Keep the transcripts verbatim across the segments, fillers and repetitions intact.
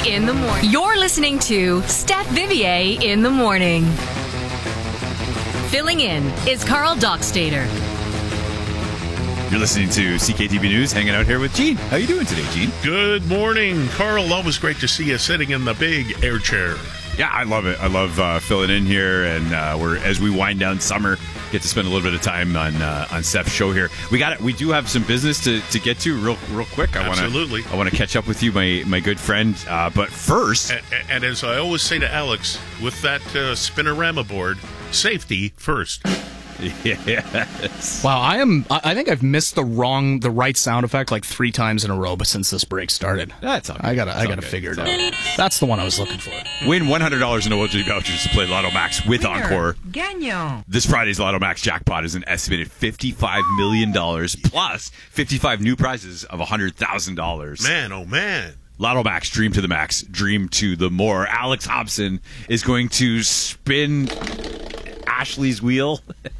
in the morning. You're listening to Steph Vivier in the morning. Filling in is Carl Dockstader. You're listening to C K T V News, hanging out here with Gene. How you doing today, Gene? Good morning, Carl. Always great to see you sitting in the big air chair. Yeah, I love it. I love uh, filling in here, and uh, we're as we wind down summer, get to spend a little bit of time on uh, on Steph's show here. We got it. We do have some business to, to get to real real quick. I Absolutely. Wanna, I want to catch up with you, my my good friend. Uh, but first, and, and as I always say to Alex, with that uh, Spinorama board, safety first. Yes. Wow, I am. I think I've missed the wrong, the right sound effect like three times in a row, but since this break started, that's all good. I gotta, That's I gotta good. figure it That's out. That's the one I was looking for. Win one hundred dollars in O L G vouchers to play Lotto Max with Winner. Encore. Gagnant. This Friday's Lotto Max jackpot is an estimated fifty-five million dollars plus fifty-five new prizes of one hundred thousand dollars. Man, oh man. Lotto Max, dream to the max, dream to the more. Alex Hobson is going to spin Ashley's wheel.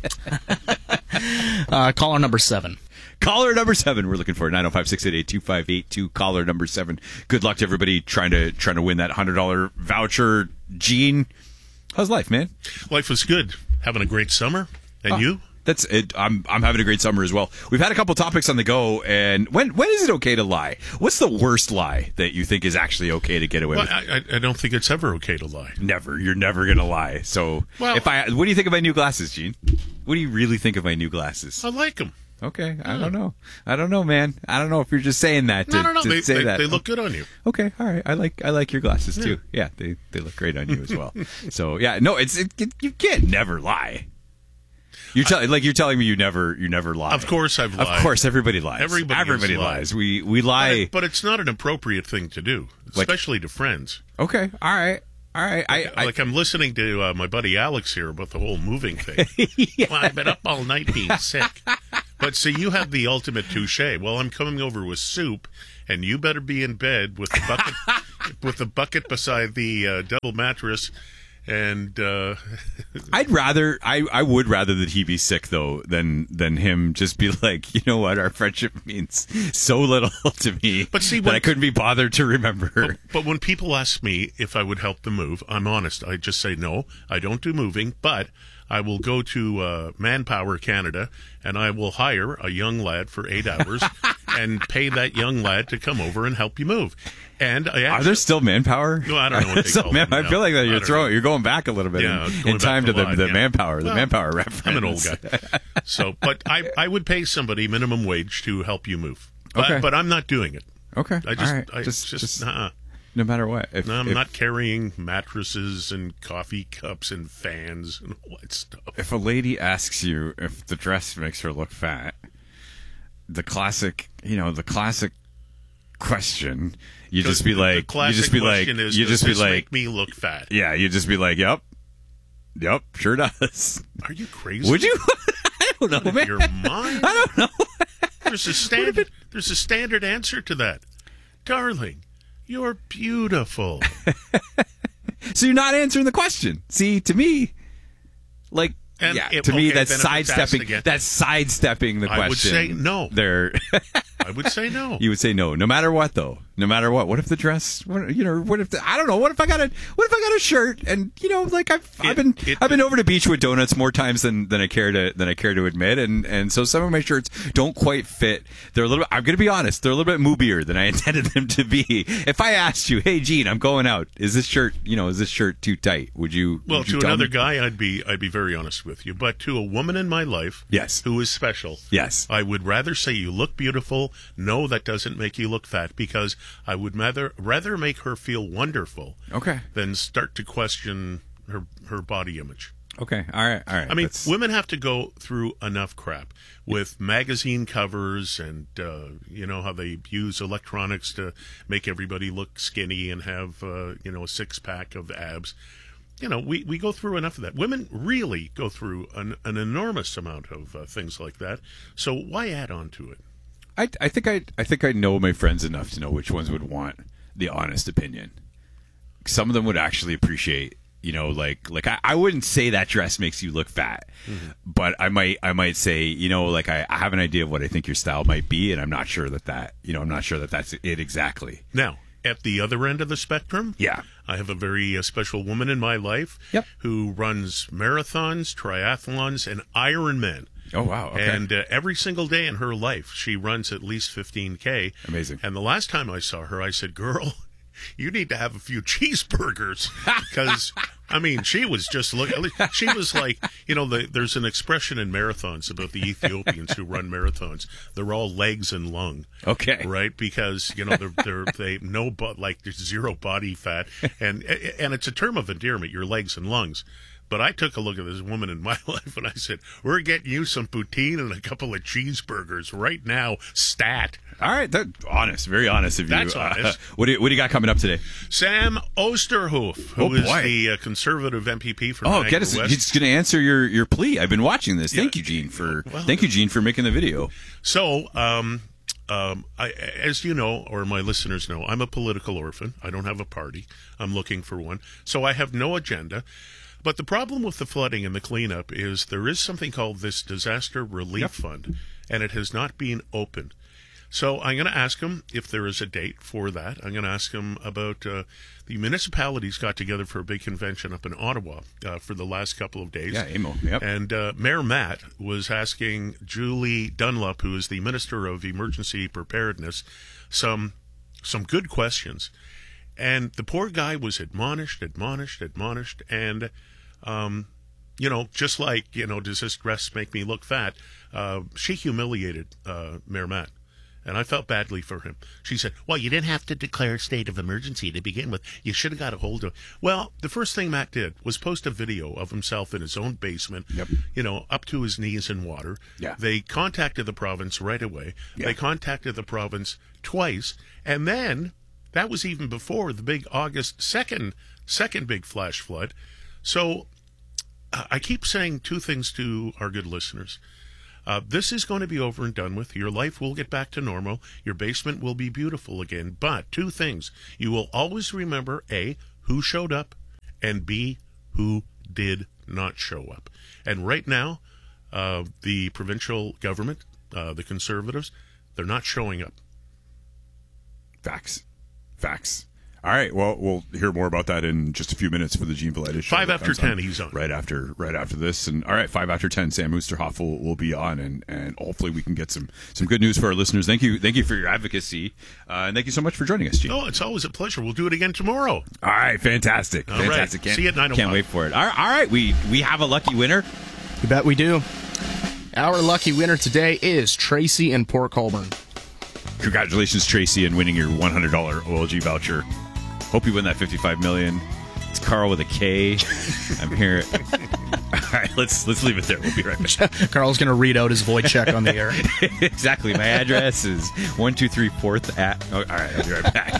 uh, caller number seven. Caller number seven. We're looking for nine oh five, six eight eight, two five eight two. Caller number seven. Good luck to everybody trying to trying to win that one hundred dollars voucher. Gene, how's life, man? Life was good. Having a great summer. And Oh. you? That's it. I'm I'm having a great summer as well. We've had a couple topics on the go, and when when is it okay to lie? What's the worst lie that you think is actually okay to get away Well, with? I, I don't think it's ever okay to lie. Never. You're never gonna lie. So, Well- if I, what do you think of my new glasses, Gene? What do you really think of my new glasses? I like them. Okay, I don't know. I don't know, man. I don't know if you're just saying that to, No, no, no. to They, say they, that. they look good on you. Okay, all right. I like I like your glasses too. Yeah, they they look great on you as well. So yeah, no, it's it, it, you can't never lie. You're telling like you're telling me you never you never lie. Of course I've lied. Of course, everybody lies. Everybody has everybody lied. lies. We we But, lie. it, but it's not an appropriate thing to do, Like- especially to friends. Okay, all right, all right. I, I Like I'm listening to uh, my buddy Alex here about the whole moving thing. Well, I've been up all night being sick. But see, you have the ultimate touche. Well, I'm coming over with soup, and you better be in bed with the bucket, with the bucket beside the uh, double mattress. And uh, I'd rather I, I would rather that he be sick though than than him just be like, you know what, our friendship means so little to me But see, that when- I couldn't be bothered to remember. but, but when people ask me if I would help them move, I'm honest. I just say no. I don't do moving, but I will go to uh, Manpower Canada and I will hire a young lad for eight hours and pay that young lad to come over and help you move. And I actually, Are there still manpower? No, I don't know what they Still call man- them I now. feel like that I you're don't throwing, know. you're going back a little bit Yeah, in, going in time back to to the, live, the yeah. manpower, the Well, manpower reference. I'm an old guy. So, but I, I would pay somebody minimum wage to help you move. But, Okay. but I'm not doing it. Okay, I just, all right. I just, just, just nah. no matter what. If, No, I'm if, not carrying mattresses and coffee cups and fans and all that stuff. If a lady asks you if the dress makes her look fat, the classic, you know, the classic question, you just be The- like, the you classic just be like, question is, you does just be this like, make me look fat? yeah, you just be like, yep, yep, sure does. Are you crazy? Would you? I don't know, Out of man. your mind? I don't know. There's a standard. There's a standard answer to that, darling. You're beautiful. So you're not answering the question. See, to me, like, And yeah, if- to me, okay, that's then if it's asked sidestepping. again- That's sidestepping the question. I would say no. There, I would say no. you would say no, no matter what, though. No matter what. What if the dress? What, you know, what if the, I don't know? What if I got a? What if I got a shirt? And you know, like I've I've It- been it- I've been over to Beachwood Donuts more times than, than I care to than I care to admit, and and so some of my shirts don't quite fit. They're a little. I'm going to be honest. They're a little bit moobier than I intended them to be. If I asked you, hey Gene, I'm going out. Is this shirt? You know, is this shirt too tight? Would you? Well, would you to tell another me? guy, I'd be I'd be very honest with you. But to a woman in my life, Yes. who is special, Yes. I would rather say you look beautiful. No, that doesn't make you look fat, because I would rather rather make her feel wonderful Okay. than start to question her her body image. Okay. All right. All right. I mean, That's- women have to go through enough crap with magazine covers and, uh, you know, how they use electronics to make everybody look skinny and have, uh, you know, a six-pack of abs. You know, we, we go through enough of that. Women really go through an, an enormous amount of uh, things like that. So why add on to it? I, I think I I think I know my friends enough to know which ones would want the honest opinion. Some of them would actually appreciate, you know, like like I, I wouldn't say that dress makes you look fat, mm-hmm. but I might I might say, you know, like I, I have an idea of what I think your style might be, and I'm not sure that that you know I'm not sure that that's it exactly. Now, at the other end of the spectrum, Yeah. I have a very uh, special woman in my life Yep. who runs marathons, triathlons, and Ironman. Oh, wow. Okay. And uh, every single day in her life, she runs at least fifteen K. Amazing. And the last time I saw her, I said, girl, you need to have a few cheeseburgers. Because, I mean, she was just looking, she was like, you know, the, there's an expression in marathons about the Ethiopians who run marathons. They're all legs and lung. Okay. Right? Because, you know, they're, they're, they, no, but like there's zero body fat. And, and it's a term of endearment, your legs and lungs. But I took a look at this woman in my life and I said, we're getting you some poutine and a couple of cheeseburgers right now, stat. All right. That, honest. Very honest of you. That's honest. Uh, what, do you, what do you got coming up today? Sam Oosterhoef, who Oh, is boy. the uh, conservative M P P for Oh, Niagara get us. West. He's going to answer your, your plea. I've been watching this. Thank Yeah. you, Gene, for Well, thank you, Gene, for making the video. So, um, um, I, as you know, or my listeners know, I'm a political orphan. I don't have a party. I'm looking for one. So I have no agenda. But the problem with the flooding and the cleanup is there is something called this Disaster Relief Yep. Fund, and it has not been opened. So I'm going to ask him if there is a date for that. I'm going to ask him about uh, the municipalities got together for a big convention up in Ottawa uh, for the last couple of days. Yeah, A M O. Yep. And uh, Mayor Matt was asking Julie Dunlop, who is the Minister of Emergency Preparedness, some some good questions. And the poor guy was admonished, admonished, admonished, and, um, you know, just like, you know, does this dress make me look fat? Uh, she humiliated uh, Mayor Matt. And I felt badly for him. She said, well, you didn't have to declare a state of emergency to begin with. You should have got a hold of. Well, the first thing Matt did was post a video of himself in his own basement, Yep. you know, up to his knees in water. Yeah. They contacted the province right away. Yeah. They contacted the province twice. And then that was even before the big August second, second big flash flood. So uh, I keep saying two things to our good listeners. Uh, this is going to be over and done with. Your life will get back to normal. Your basement will be beautiful again. But two things. You will always remember, A, who showed up, and B, who did not show up. And right now, uh, the provincial government, uh, the Conservatives, they're not showing up. Facts. Facts. All right. Well, we'll hear more about that in just a few minutes for the Gene Valletta show. Five that after comes ten, on he's on. right after right after this. And all right, five after ten, Sam Oosterhoef will, will be on, and, and hopefully we can get some some good news for our listeners. Thank you, thank you for your advocacy, uh, and thank you so much for joining us, Gene. Oh, it's always a pleasure. We'll do it again tomorrow. All right, fantastic, All right. fantastic. Can't, See you at nine oh five. Can't wait for it. All right, all right, we we have a lucky winner. You bet we do. Our lucky winner today is Tracy in Port Colborne. Congratulations, Tracy, on winning your one hundred dollars O L G voucher. Hope you win that fifty-five million dollars. It's Carl with a K. I'm here. All right, let's let's leave it there. We'll be right back. Carl's going to read out his void check on the air. Exactly. My address is one two three fourth at. Oh, all right, I'll be right back.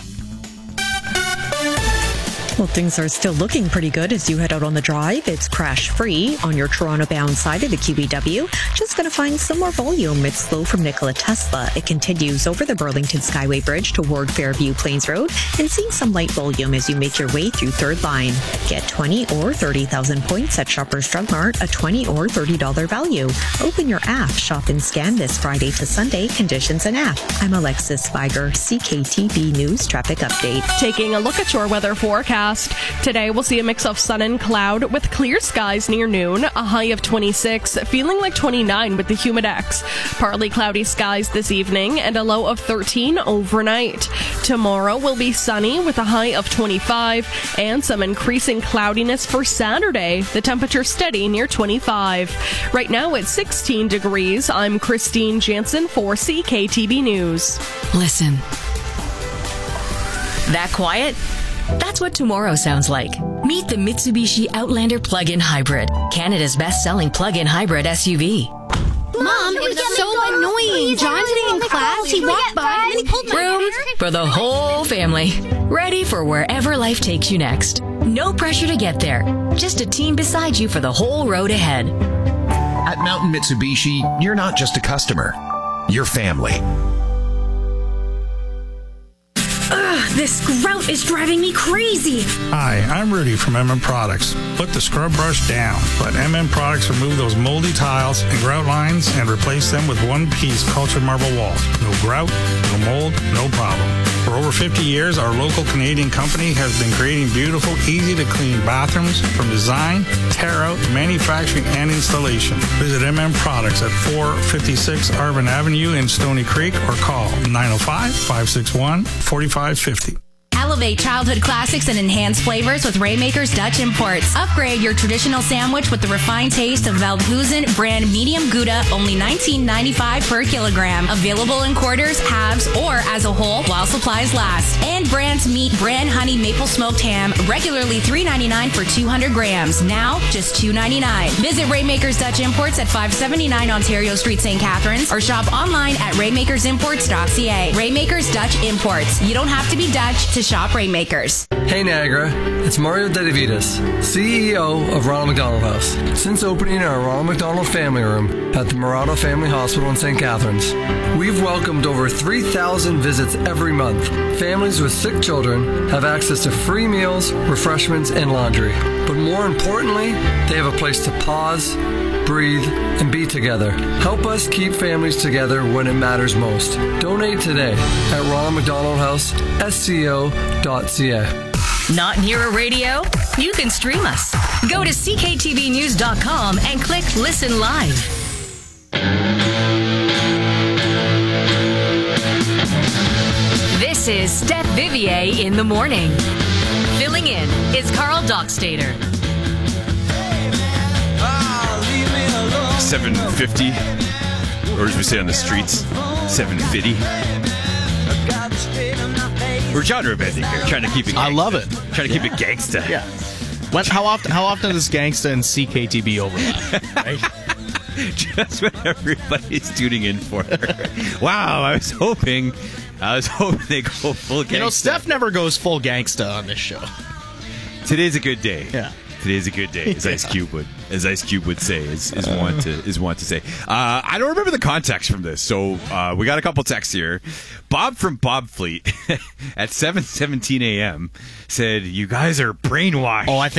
Well, things are still looking pretty good as you head out on the drive. It's crash-free on your Toronto-bound side of the Q E W. Just going to find some more volume. It's slow from Nikola Tesla. It continues over the Burlington Skyway Bridge toward Fairview Plains Road and seeing some light volume as you make your way through Third Line. Get twenty or thirty thousand points at Shoppers Drug Mart, a twenty or thirty dollars value. Open your app, shop and scan this Friday to Sunday. Conditions and app. I'm Alexis Spiger, C K T B News Traffic Update. Taking a look at your weather forecast. Today we'll see a mix of sun and cloud with clear skies near noon, a high of twenty-six, feeling like twenty-nine with the Humidex. Partly cloudy skies this evening and a low of thirteen overnight. Tomorrow will be sunny with a high of twenty-five and some increasing cloudiness for Saturday. The temperature steady near twenty-five. Right now it's sixteen degrees. I'm Christine Jansen for C K T B News. Listen. That quiet? That's what tomorrow sounds like. Meet the Mitsubishi Outlander Plug-in Hybrid, Canada's best-selling plug-in hybrid S U V. Mom, it was so annoying. John sitting in class, he walked by and he pulled my Room hair. for the whole family. Ready for wherever life takes you next. No pressure to get there. Just a team beside you for the whole road ahead. At Mountain Mitsubishi, you're not just a customer. You're family. Ugh, this grout is driving me crazy. Hi, I'm Rudy from M M Products. Put the scrub brush down. Let M M Products remove those moldy tiles and grout lines and replace them with one-piece cultured marble walls. No grout, no mold, no problem. For over fifty years, our local Canadian company has been creating beautiful, easy-to-clean bathrooms from design, tear-out, manufacturing, and installation. Visit M M Products at four fifty-six Arvin Avenue in Stony Creek or call nine oh five, five six one, four five five oh. Elevate childhood classics and enhance flavors with Raymaker's Dutch Imports. Upgrade your traditional sandwich with the refined taste of Veldhuizen brand medium Gouda, only nineteen ninety-five per kilogram. Available in quarters, halves, or as a whole while supplies last. And Brand's Meat brand honey maple smoked ham, regularly three ninety-nine for two hundred grams. Now just two ninety-nine. Visit Raymaker's Dutch Imports at five seventy-nine Ontario Street, Saint Catharines, or shop online at raymakers imports dot c a. Raymaker's Dutch Imports. You don't have to be Dutch to shop Rainmakers. Hey Niagara, it's Mario Dedivitas, C E O of Ronald McDonald House. Since opening our Ronald McDonald Family Room at the Murata Family Hospital in Saint Catharines, we've welcomed over three thousand visits every month. Families with sick children have access to free meals, refreshments, and laundry. But more importantly, they have a place to pause, breathe, and be together. Help us keep families together when it matters most. Donate today at Ronald McDonald House, S C O dot C A. Not near a radio? You can stream us. Go to c k t v news dot com and click Listen Live. This is Steph Vivier in the morning. Filling in is Carl Dockstader. seven fifty, or as we say on the streets, seven fifty. We're genre bending here, trying to keep it gangsta. I love it. Trying to keep it gangsta. Yeah. When, how often How often does gangsta and C K T B overlap? Right? Just what everybody's tuning in for. Wow, I was hoping, I was hoping they go full gangsta. You know, Steph never goes full gangsta on this show. Today's a good day. Yeah. Today's a good day, as Ice Cube would, as Ice Cube would say, is, is want to is want to say. Uh, I don't remember the context from this, so uh, we got a couple texts here. Bob from Bob Fleet at seven seventeen a.m. said, "You guys are brainwashed." Oh, I think.